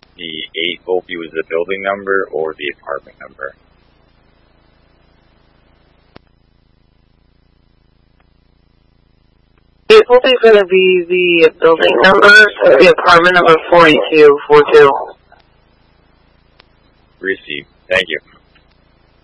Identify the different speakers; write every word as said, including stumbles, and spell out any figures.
Speaker 1: the eight will be with the building number or the apartment number.
Speaker 2: It will be going to be the building number, so the apartment number four eight two four two.
Speaker 1: Received. Thank you.